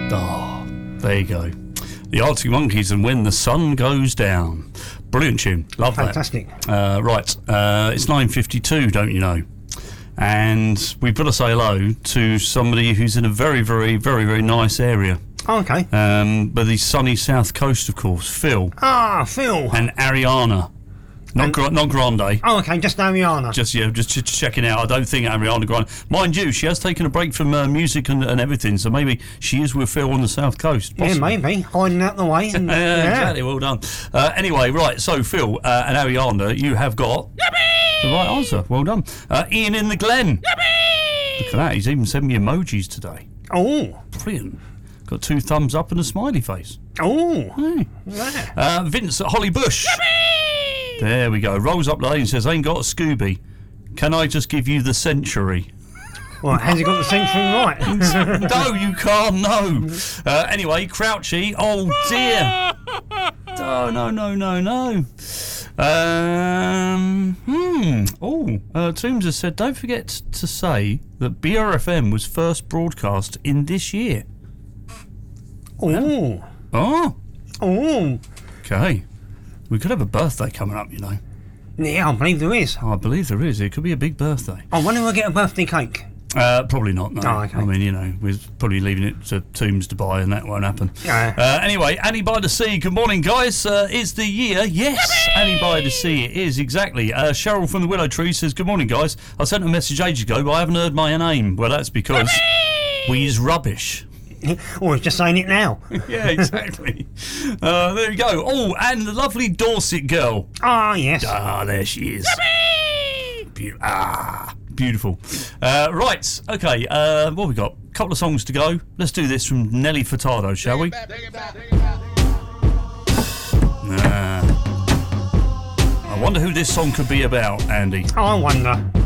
Oh, there you go. The Arctic Monkeys and When the Sun Goes Down. Brilliant tune. Love Fantastic. that. Right. It's 9:52, don't you know? And we've got to say hello to somebody who's in a very, very, very, very nice area. Oh, okay. But the sunny south coast, of course. Phil. Ah, Phil. And Ariana. Not Grande. Oh, okay, just Ariana. Just checking out. I don't think Ariana Grande. Mind you, she has taken a break from music and everything, so maybe she is with Phil on the south coast. Possibly. Yeah, maybe. Hiding out the way. And, Exactly, well done. Anyway, right, so Phil and Ariana, you have got the right answer. Well done. Ian in the Glen. Look at that, he's even sent me emojis today. Oh. Brilliant. Got 2 thumbs up and a smiley face. Oh. Hey. Yeah. Vince at Holly Bush. There we go. Rolls up the lane and says, ain't got a Scooby. Can I just give you the century? Well, has he got the century right? No, you can't, no. Anyway, Crouchy. Oh, dear. Oh, no. Toombs has said, don't forget to say that BRFM was first broadcast in this year. Oh. Oh. Oh. Okay. We could have a birthday coming up, you know. Yeah, I believe there is. Oh, I believe there is. It could be a big birthday. I wonder if we'll get a birthday cake. Probably not, no. Oh, okay. I mean, you know, we're probably leaving it to Tombs to buy, and that won't happen. Yeah. Anyway, Annie by the Sea, good morning, guys. Is the year? Yes, Annie by the Sea, it is, exactly. Cheryl from the Willow Tree says, good morning, guys. I sent a message ages ago, but I haven't heard my name. Well, that's because we is rubbish. Or he's just saying it now. Yeah, exactly. There we go. Oh, and the lovely Dorset girl. Ah, yes. Ah, there she is. Beautiful. Right, okay, what have we got? A couple of songs to go. Let's do this from Nelly Furtado, shall we? I wonder who this song could be about, Andy. I wonder.